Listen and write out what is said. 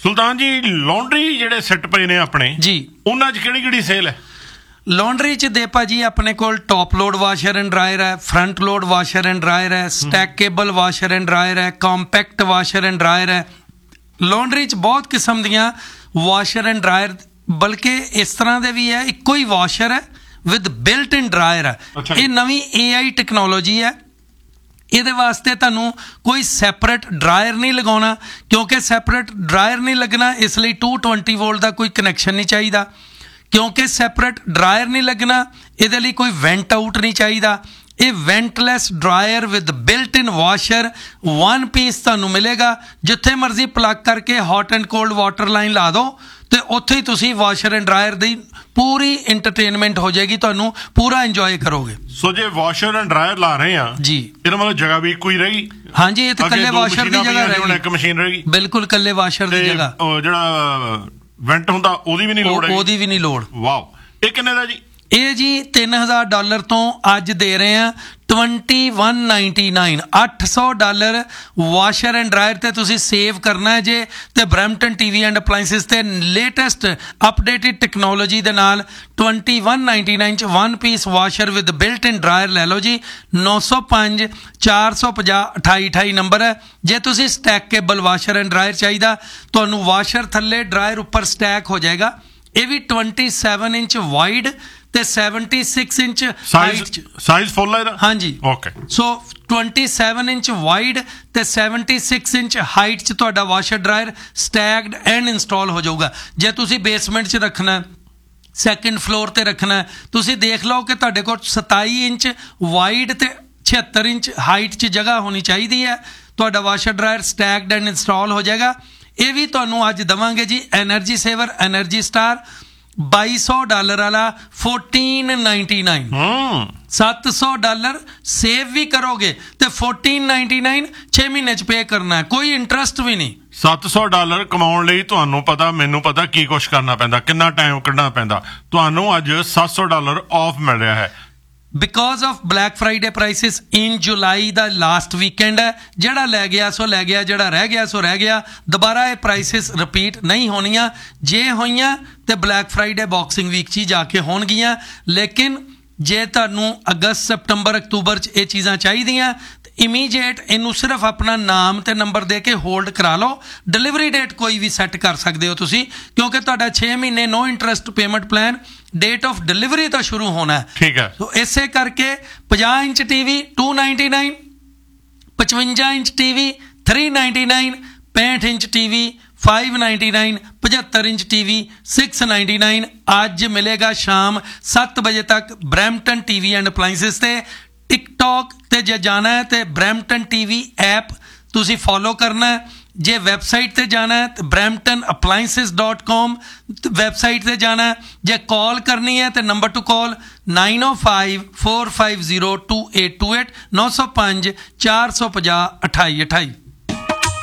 ਸੁਲਤਾਨ ਜੀ ਲੌਂਡਰੀ ਜਿਹੜੇ ਸੈੱਟ ਪਏ ਨੇ ਆਪਣੇ ਜੀ, ਉਹਨਾਂ 'ਚ ਕਿਹੜੀ ਸੇਲ ਹੈ? ਲੌਂਡਰੀ 'ਚ ਦੇ ਭਾਜੀ ਆਪਣੇ ਕੋਲ top load washer and dryer ਹੈ, front load washer and dryer ਹੈ, ਸਟੈਕੇਬਲ ਵਾਸ਼ਰ ਐਂਡ ਡਰਾਇਰ ਹੈ, ਕੰਪੈਕਟ ਵਾਸ਼ਰ ਐਂਡ ਡਰਾਇਰ ਹੈ। ਲੌਂਡਰੀ 'ਚ ਬਹੁਤ ਕਿਸਮ ਦੀਆਂ ਵਾਸ਼ਰ ਐਂਡ ਡਰਾਇਰ, ਬਲਕਿ ਇਸ ਤਰ੍ਹਾਂ ਦੇ ਵੀ ਹੈ, ਇੱਕੋ ਹੀ ਵਾਸ਼ਰ ਹੈ ਵਿਦ ਬਿਲਟ ਇਨ ਡਰਾਇਰ ਹੈ। ਇਹ ਨਵੀਂ AI ਟੈਕਨੋਲੋਜੀ ਹੈ। ਇਹਦੇ ਵਾਸਤੇ ਤੁਹਾਨੂੰ ਕੋਈ ਸੈਪਰੇਟ ਡਰਾਇਰ ਨਹੀਂ ਲਗਾਉਣਾ, ਕਿਉਂਕਿ ਸੈਪਰੇਟ ਡਰਾਇਰ ਨਹੀਂ ਲੱਗਣਾ, ਇਸ ਲਈ 220 ਵੋਲਟ ਦਾ ਕੋਈ ਕਨੈਕਸ਼ਨ ਨਹੀਂ ਚਾਹੀਦਾ। ਕਿਉਂਕਿ ਸੈਪਰੇਟ ਡਰਾਇਰ ਨਹੀਂ ਲੱਗਣਾ, ਇਹਦੇ ਲਈ ਕੋਈ ਵੈਂਟ ਆਊਟ ਨਹੀਂ ਚਾਹੀਦਾ। ਇਹ ਵੈਂਟਲੈਸ dryer with built in washer 1 piece ਤੁਹਾਨੂੰ ਮਿਲੇਗਾ। ਜਿੱਥੇ ਮਰਜ਼ੀ ਪਲੱਗ ਕਰਕੇ hot and cold water line ਲਾ ਦਿਓ ਤੇ ਉੱਥੇ ਹੀ ਤੁਸੀਂ washer and dryer the Puri entertainment ਹੋ ਜਾਏਗੀ, ਤੁਹਾਨੂੰ ਪੂਰਾ ਇੰਜੋਏ ਕਰੋਗੇ। ਸੋ ਜੇ ਵਾਸ਼ਰ ਐਂਡ ਡਰਾਇਰ ਲਾ ਰਹੇ ਆ ਜੀ, ਇਹਦਾ ਮਤਲਬ ਜਗ੍ਹਾ ਵੀ ਇੱਕੋ ਹੀ ਰਹੇਗੀ? ਹਾਂਜੀ, ਇਹ ਤਾਂ ਇਕੱਲੇ ਵਾਸ਼ਰ ਦੀ ਜਗ੍ਹਾ ਰਹੇਗੀ, ਇੱਕ ਮਸ਼ੀਨ ਰਹੇਗੀ, ਬਿਲਕੁਲ ਇਕੱਲੇ ਵਾਸ਼ਰ ਦੀ ਜਗ੍ਹਾ। ਜਿਹੜਾ ਵੈਂਟ ਹੁੰਦਾ ਉਹਦੀ ਵੀ ਨਹੀਂ ਲੋੜ? ਉਹਦੀ ਵੀ ਨਹੀਂ ਲੋੜ। ਵਾਓ, ਇਹ ਕਿੰਨੇ ਦਾ ਜੀ? ਇਹ ਜੀ $3000 ਤੋਂ ਅੱਜ ਦੇ ਰਹੇ ਆ $2199, $800 ਵਾਸ਼ਰ ਐਂਡ ਡਰਾਇਰ ਤੇ ਤੁਸੀਂ ਸੇਵ ਕਰਨਾ ਜੇ। ਤੇ ਬਰੈਂਪਟਨ TV ਐਂਡ ਅਪਲਾਈਐਂਸਿਸ ਤੇ ਲੇਟੈਸਟ ਅਪਡੇਟਡ ਟੈਕਨੋਲੋਜੀ ਦੇ ਨਾਲ 2199 ਚ 1 piece washer with built in dryer ਲੈ ਲਓ ਜੀ। 905 450 2828 ਨੰਬਰ ਹੈ। ਜੇ ਤੁਸੀਂ ਸਟੈਕੇਬਲ ਵਾਸ਼ਰ ਐਂਡ ਡਰਾਇਰ ਚਾਹੀਦਾ, ਤੁਹਾਨੂੰ ਵਾਸ਼ਰ ਥੱਲੇ ਡਰਾਇਰ ਉੱਪਰ ਸਟੈਕ ਹੋ ਜਾਏਗਾ। ਇਹ ਵੀ 27 ਇੰਚ ਵਾਈਡ ਤੇ 76 ਇੰਚ ਹਾਈਟ ਚ। ਸਾਈਜ਼ ਫੁੱਲ ਹੈ ਇਹਦਾ? ਹਾਂਜੀ, ਓਕੇ। ਸੋ 27 ਇੰਚ ਵਾਈਡ ਤੇ 76 ਇੰਚ ਹਾਈਟ ਚ ਤੁਹਾਡਾ washer dryer stacked and install ਹੋ ਜਾਊਗਾ। ਜੇ ਤੁਸੀਂ ਬੇਸਮੈਂਟ ਚ ਰੱਖਣਾ, ਸੈਕੰਡ ਫਲੋਰ ਤੇ ਰੱਖਣਾ, ਤੁਸੀਂ ਦੇਖ ਲਓ ਕਿ ਤੁਹਾਡੇ ਕੋਲ 27 ਇੰਚ ਵਾਈਡ ਤੇ 76 ਇੰਚ ਹਾਈਟ ਚ ਜਗ੍ਹਾ ਹੋਣੀ ਚਾਹੀਦੀ ਹੈ। ਤੁਹਾਡਾ washer dryer stacked and install ਹੋ ਜਾਏਗਾ। ਇਹ ਵੀ ਤੁਹਾਨੂੰ ਅੱਜ ਦੇਵਾਂਗੇ ਜੀ ਐਨਰਜੀ ਸੇਵਰ ਐਨਰਜੀ ਸਟਾਰ $2200 ਵਾਲਾ 1499। $700 ਸੇਵ ਵੀ ਕਰੋਗੇ ਤੇ 1499 6 ਮਹੀਨੇ ਚ ਪੇ ਕਰਨਾ ਹੈ, ਕੋਈ ਇੰਟਰਸਟ ਵੀ ਨਹੀਂ। $700 ਕਮਾਉਣ ਲਈ ਤੁਹਾਨੂੰ ਪਤਾ, ਮੈਨੂੰ ਪਤਾ ਕੀ ਕੁਛ ਕਰਨਾ ਪੈਂਦਾ, ਕਿੰਨਾ ਟਾਈਮ ਕੱਢਣਾ ਪੈਂਦਾ। ਤੁਹਾਨੂੰ ਅੱਜ $700 ਆਫ ਮਿਲ ਰਿਹਾ ਹੈ because of black Friday prices in July the last weekend ਹੈ। ਜਿਹੜਾ ਲੈ ਗਿਆ ਸੋ ਲੈ ਗਿਆ, ਜਿਹੜਾ ਰਹਿ ਗਿਆ ਸੋ ਰਹਿ ਗਿਆ। ਦੁਬਾਰਾ ਇਹ ਪ੍ਰਾਈਸਿਸ ਰਿਪੀਟ ਨਹੀਂ ਹੋਣੀਆਂ। ਜੇ ਹੋਈਆਂ ਤੇ ਬਲੈਕ ਫਰਾਈਡੇ ਬਾਕਸਿੰਗ ਵੀਕ 'ਚ ਹੀ ਜਾ ਕੇ ਹੋਣਗੀਆਂ। ਲੇਕਿਨ ਜੇ ਤੁਹਾਨੂੰ ਅਗਸਤ, ਸਤੰਬਰ, ਅਕਤੂਬਰ 'ਚ ਇਹ ਚੀਜ਼ਾਂ ਚਾਹੀਦੀਆਂ ਇਮੀਡੀਏਟ ਇਹਨੂੰ ਸਿਰਫ ਆਪਣਾ ਨਾਮ ਤੇ ਨੰਬਰ ਦੇ ਕੇ ਹੋਲਡ ਕਰਾ ਲਓ। ਡਿਲੀਵਰੀ ਡੇਟ ਕੋਈ ਵੀ ਸੈੱਟ ਕਰ ਸਕਦੇ ਹੋ ਤੁਸੀਂ, ਕਿਉਂਕਿ ਤੁਹਾਡਾ 6 ਮਹੀਨੇ ਨੋ interest payment plan date of delivery ਤੋਂ ਸ਼ੁਰੂ ਹੋਣਾ ਹੈ। ਠੀਕ ਹੈ। ਸੋ ਇਸੇ ਕਰਕੇ 50 inch TV $299, 55 inch TV $399, 65 inch TV $599, 75 inch TV $699। ਅੱਜ ਮਿਲੇਗਾ ਸ਼ਾਮ 7 ਵਜੇ ਤੱਕ ਬਰੈਂਪਟਨ TV ਐਂਡ ਅਪਲਾਈਐਂਸਿਸ ਤੇ। ਟਿਕਟੌਕ ਤੇ ਜੇ ਜਾਣਾ ਹੈ ਤੇ ਬਰੈਂਪਟਨ TV ਐਪ ਤੁਸੀਂ ਫੋਲੋ ਕਰਨਾ ਹੈ। ਜੇ ਵੈਬਸਾਈਟ ਤੇ ਜਾਣਾ ਹੈ ਤੇ bramptonappliances.com ਵੈਬਸਾਈਟ ਤੇ ਜਾਣਾ ਹੈ। ਜੇ ਕਾਲ ਕਰਨੀ ਹੈ ਤੇ ਨੰਬਰ ਟੂ ਕਾਲ 905 450 2828 905 450 2828।